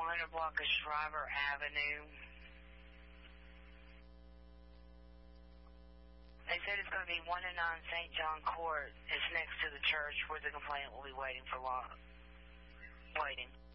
200 block of Shriver Avenue. They said it's going to be 109 St. John Court. It's next to the church where the complainant will be waiting for long. Waiting.